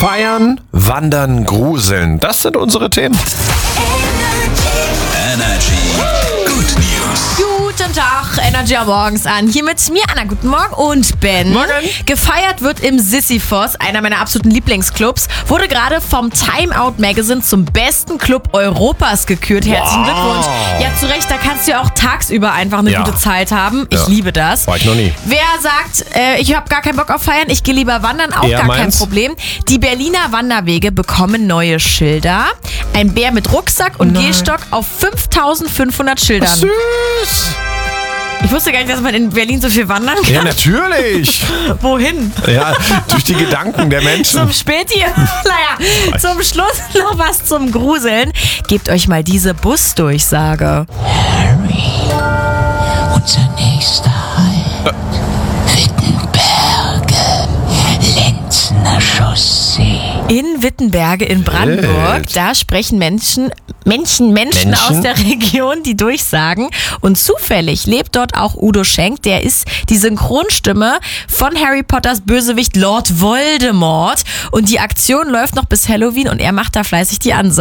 Feiern, wandern, gruseln. Das sind unsere Themen. Energy. Good News. Guten Tag, Energy am Morgens an. Hier mit mir, Anna, guten Morgen und Ben. Morgen. Gefeiert wird im Sisyphos, einer meiner absoluten Lieblingsclubs, wurde gerade vom Time Out Magazine zum besten Club Europas gekürt. Herzlichen Glückwunsch. Ja, zu Recht, da kannst du ja auch tagsüber einfach eine gute Zeit haben. Ich liebe das. War ich noch nie. Wer sagt, ich habe gar keinen Bock auf Feiern, ich gehe lieber wandern, auch Eher gar kein meins. Problem. Die Berliner Wanderwege bekommen neue Schilder. Ein Bär mit Rucksack und Gehstock auf 5500 Schildern. Süß. Ich wusste gar nicht, dass man in Berlin so viel wandern kann. Ja, natürlich. Wohin? Ja, durch die Gedanken der Menschen. Zum Späti. Naja, zum Schluss noch was zum Gruseln. Gebt euch mal diese Busdurchsage. Unser nächster Halt. Wittenberge. Lenzner Chaussee. In Wittenberge in Brandenburg, Wild. da sprechen Menschen aus der Region, die durchsagen. Und zufällig lebt dort auch Udo Schenk, der ist die Synchronstimme von Harry Potters Bösewicht Lord Voldemort. Und die Aktion läuft noch bis Halloween und er macht da fleißig die Ansage.